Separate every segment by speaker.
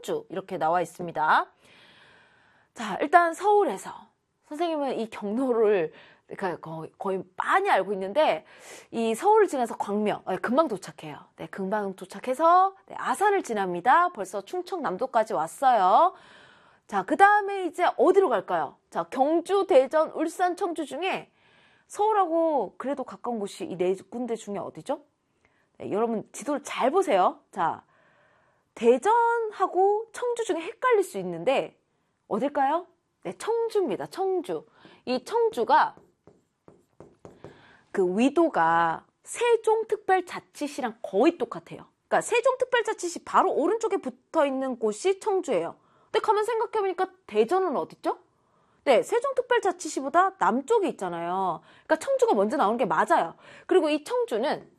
Speaker 1: 청주 이렇게 나와 있습니다. 자, 일단 서울에서 선생님은 이 경로를 그러니까 거의 많이 알고 있는데 이 서울을 지나서 광명, 금방 도착해요. 네, 금방 도착해서 네, 아산을 지납니다. 벌써 충청남도까지 왔어요. 자, 그 다음에 이제 어디로 갈까요? 자, 경주, 대전, 울산, 청주 중에 서울하고 그래도 가까운 곳이 이 네 군데 중에 어디죠? 네, 여러분 지도를 잘 보세요. 자, 대전하고 청주 중에 헷갈릴 수 있는데 어딜까요? 네, 청주입니다. 청주. 이 청주가 그 위도가 세종특별자치시랑 거의 똑같아요. 그러니까 세종특별자치시 바로 오른쪽에 붙어 있는 곳이 청주예요. 근데 가만 생각해보니까 대전은 어딨죠? 네, 세종특별자치시보다 남쪽에 있잖아요. 그러니까 청주가 먼저 나오는 게 맞아요. 그리고 이 청주는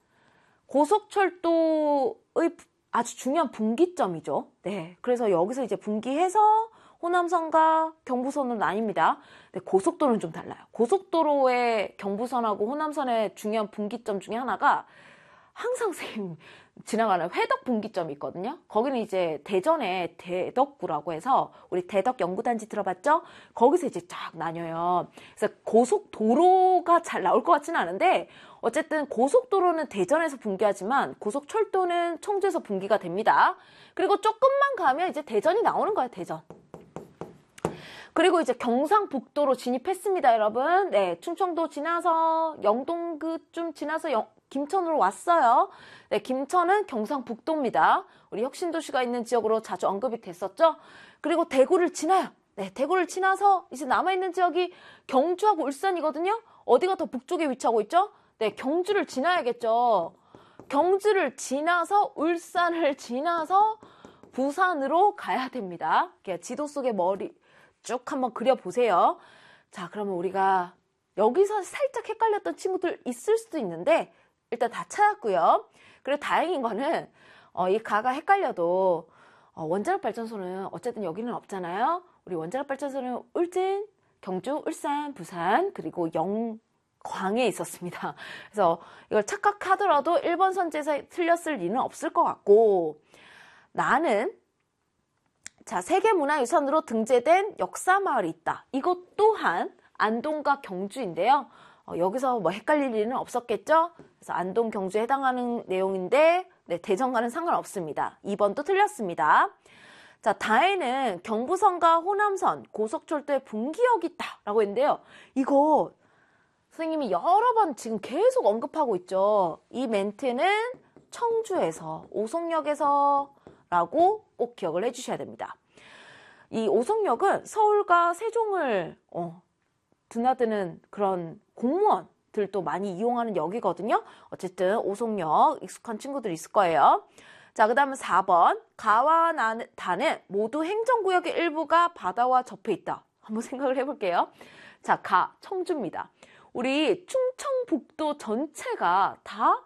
Speaker 1: 고속철도의 아주 중요한 분기점이죠. 네, 그래서 여기서 이제 분기해서 호남선과 경부선은 아닙니다. 네, 고속도로는 좀 달라요. 고속도로의 경부선하고 호남선의 중요한 분기점 중에 하나가 항상 지나가는 회덕 분기점이 있거든요. 거기는 이제 대전에 대덕구라고 해서 우리 대덕 연구단지 들어봤죠? 거기서 이제 쫙 나뉘어요. 그래서 고속도로가 잘 나올 것 같지는 않은데 어쨌든 고속도로는 대전에서 분기하지만 고속철도는 청주에서 분기가 됩니다. 그리고 조금만 가면 이제 대전이 나오는 거예요. 대전. 그리고 이제 경상북도로 진입했습니다, 여러분. 네, 충청도 지나서 영동 그쯤 지나서 김천으로 왔어요. 네, 김천은 경상북도입니다. 우리 혁신도시가 있는 지역으로 자주 언급이 됐었죠. 그리고 대구를 지나요. 네, 대구를 지나서 이제 남아있는 지역이 경주하고 울산이거든요. 어디가 더 북쪽에 위치하고 있죠? 네, 경주를 지나야겠죠. 경주를 지나서 울산을 지나서 부산으로 가야 됩니다. 지도 속에 머리 쭉 한번 그려보세요. 자, 그러면 우리가 여기서 살짝 헷갈렸던 친구들 있을 수도 있는데 일단 다 찾았고요. 그리고 다행인 거는 이 가가 헷갈려도 원자력 발전소는 어쨌든 여기는 없잖아요. 우리 원자력 발전소는 울진, 경주, 울산, 부산 그리고 영광에 있었습니다. 그래서 이걸 착각하더라도 1번 선지에서 틀렸을 리는 없을 것 같고 나는 자, 세계문화유산으로 등재된 역사마을이 있다. 이것 또한 안동과 경주인데요. 여기서 뭐 헷갈릴 일은 없었겠죠? 그래서 안동, 경주에 해당하는 내용인데 네, 대전과는 상관없습니다. 2번도 틀렸습니다. 자, 다에는 경부선과 호남선, 고속철도의 분기역이 있다라고 했는데요. 이거 선생님이 여러 번 지금 계속 언급하고 있죠. 이 멘트는 청주에서, 오송역에서 라고 꼭 기억을 해주셔야 됩니다. 이 오송역은 서울과 세종을 드나드는 그런 공무원들도 많이 이용하는 역이거든요. 어쨌든 오송역 익숙한 친구들 있을 거예요. 자, 그 다음은 4번. 가와 다는 모두 행정구역의 일부가 바다와 접해 있다. 한번 생각을 해볼게요. 자, 가, 청주입니다. 우리 충청북도 전체가 다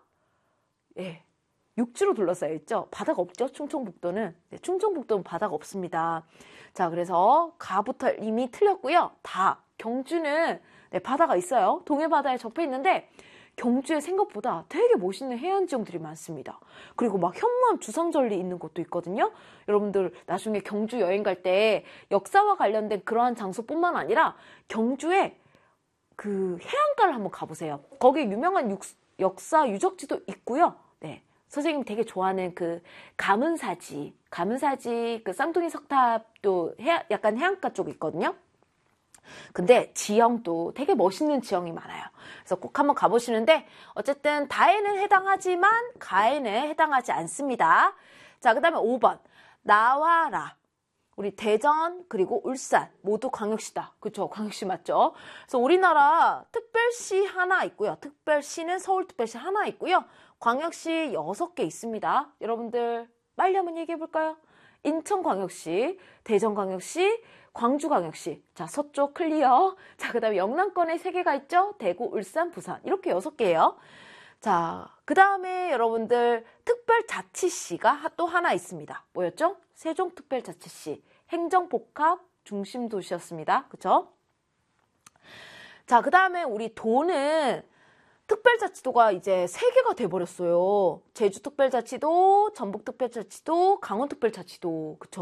Speaker 1: 육지로 둘러싸여 있죠. 바다가 없죠. 충청북도는. 네, 충청북도는 바다가 없습니다. 자, 그래서 가부터 이미 틀렸고요. 다. 경주는 네, 바다가 있어요. 동해바다에 접해 있는데 경주에 생각보다 되게 멋있는 해안 지형들이 많습니다. 그리고 막 현무암 주상절리 있는 곳도 있거든요. 여러분들 나중에 경주 여행 갈 때 역사와 관련된 그러한 장소뿐만 아니라 경주에 그 해안가를 한번 가보세요. 거기 유명한 역사 유적지도 있고요. 네. 선생님 되게 좋아하는 그 가문사지 그 쌍둥이 석탑도 약간 해안가 쪽에 있거든요. 근데 지형도 되게 멋있는 지형이 많아요. 그래서 꼭 한번 가보시는데 어쨌든 다에는 해당하지만 가에는 해당하지 않습니다. 자, 그 다음에 5번 나와라. 우리 대전 그리고 울산 모두 광역시다. 그렇죠? 광역시 맞죠? 그래서 우리나라 특별시 하나 있고요. 특별시는 서울특별시 하나 있고요. 광역시 6개 있습니다. 여러분들 빨리 한번 얘기해 볼까요? 인천광역시, 대전광역시, 광주광역시. 자, 서쪽 클리어. 자, 그 다음에 영남권에 3개가 있죠? 대구, 울산, 부산. 이렇게 6개예요. 자, 그 다음에 여러분들 특별자치시가 또 하나 있습니다. 뭐였죠? 세종특별자치시. 행정복합 중심도시였습니다. 그쵸? 자, 그 다음에 우리 도는 특별자치도가 이제 3개가 돼버렸어요. 제주특별자치도, 전북특별자치도, 강원특별자치도. 그쵸?